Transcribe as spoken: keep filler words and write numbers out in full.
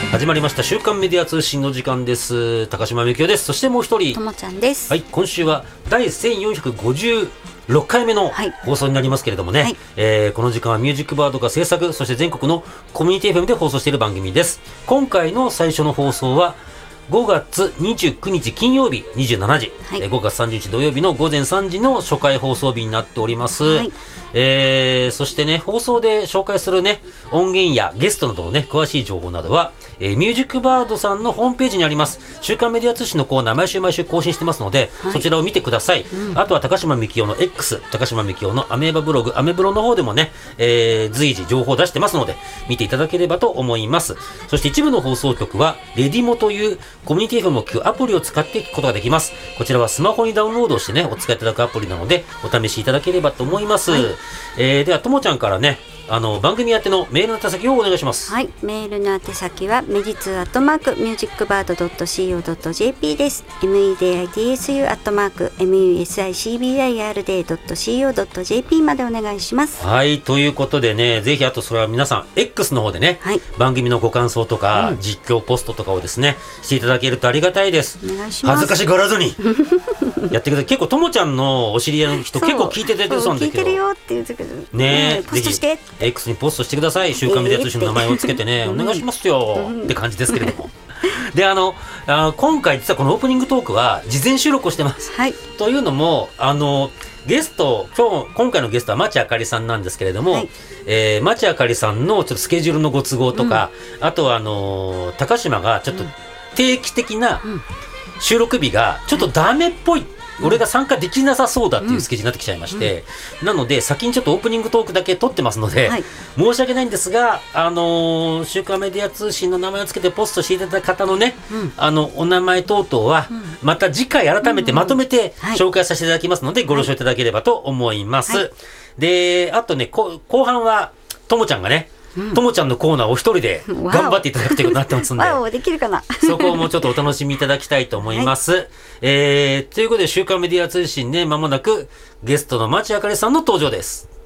始まりました週刊メディア通信の時間です。高島みきおです。そしてもう一人ともちゃんです。 はい、今週は第せんよんひゃくごじゅうろっかいめの放送になりますけれどもね、はい、えー、この時間はミュージックバードが制作、そして全国のコミュニティ エフエム で放送している番組です。今回の最初の放送はごがつにじゅうくにち金曜日にじゅうしちじ、はい、ごがつさんじゅうにち土曜日のごぜんさんじの初回放送日になっております。はい、えー、そしてね、放送で紹介するね、音源やゲストなどのね、詳しい情報などは、えー、ミュージックバードさんのホームページにあります、週刊メディア通信のコーナー、毎週毎週更新してますので、はい、そちらを見てください。うん、あとは高島みきおの X、高島みきおのアメーバブログ、アメブロの方でもね、えー、随時情報を出してますので、見ていただければと思います。そして一部の放送局は、レディモというコミュニティ エフエム を聞くアプリを使って聞くことができます。こちらはスマホにダウンロードしてね、お使いいただくアプリなので、お試しいただければと思います。はい、えー、では、ともちゃんからね、あの番組宛てのメールの宛先をお願いします。 はい、メールの宛先はメジツーアットマークミュージックバードドットシーオードットジェーピー です。 メディアアットマーク ミューシックバードドットシーオードットジェーピー までお願いします。 はい、ということでね、ぜひあとそれは皆さん X の方でね、はい、番組のご感想とか、うん、実況ポストとかをですねしていただけるとありがたいです。 お願いします。 恥ずかしがらずにやってください。結構ともちゃんのお知り合いの人結構聞いててるそうなんだけど、 聞いてるよって言うけどね、 ポストして X にポストしてください。週刊メディア通信の名前をつけてね、えー、お願いしますよ、うん、って感じですけれどもで、あのあ今回実はこのオープニングトークは事前収録をしてます。はい、というのもあのゲスト今日今回のゲストは町あかりさんなんですけれども、はい、えー、町あかりさんのちょっとスケジュールのご都合とか、うん、あとはあの高島がちょっと定期的な収録日がちょっとダメっぽい、うん、俺が参加できなさそうだっていうスケジュールになってきちゃいまして、うん、なので先にちょっとオープニングトークだけ撮ってますので、はい、申し訳ないんですが、あのー、週刊メディア通信の名前をつけてポストしていただいた方のね、うん、あのお名前等々は、うん、また次回改めてまとめて紹介させていただきますので、ご了承いただければと思います。はい、で、あとね、後半はともちゃんがね、ともちゃんのコーナーを一人で頑張っていただくということになってますので、 ワオできるかなそこをもうちょっとお楽しみいただきたいと思います。はい、えー、ということで週刊メディア通信で間もなくゲストの町あかりさんの登場です。